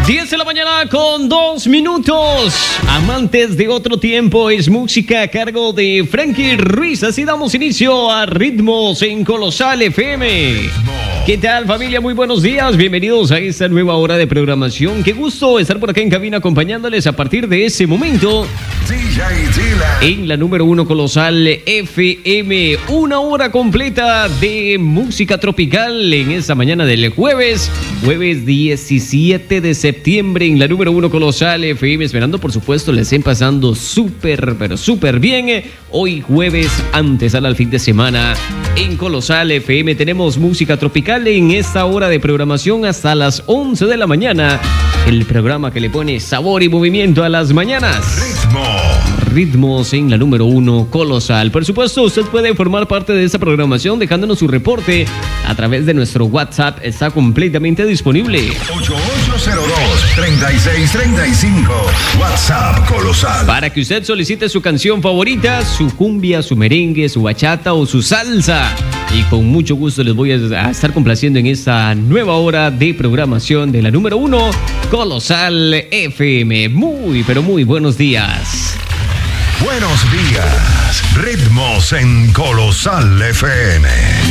10 de la mañana con 2 minutos. Amantes de otro tiempo, es música a cargo de Frankie Ruiz. Así damos inicio a Ritmos en Colosal FM. ¿Qué tal, familia? Muy buenos días. Bienvenidos a esta nueva hora de programación. Qué gusto estar por acá en cabina acompañándoles a partir de ese momento. En la número 1 Colosal FM. Una hora completa de música tropical en esta mañana del jueves 17 de septiembre en la número 1 Colosal FM. Esperando, por supuesto, les estén pasando súper, pero súper bien. Hoy jueves, antes al fin de semana, en Colosal FM tenemos música tropical en esta hora de programación hasta las 11 de la mañana. El programa que le pone sabor y movimiento a las mañanas. Ritmos en la número 1 Colosal. Por supuesto, usted puede formar parte de esta programación dejándonos su reporte a través de nuestro WhatsApp. Está completamente disponible. 8802-3635. WhatsApp Colosal. Para que usted solicite su canción favorita, su cumbia, su merengue, su bachata o su salsa. Y con mucho gusto les voy a estar complaciendo en esta nueva hora de programación de la número 1 Colosal FM. Muy, pero muy buenos días. Buenos días. Ritmos en Colosal FM.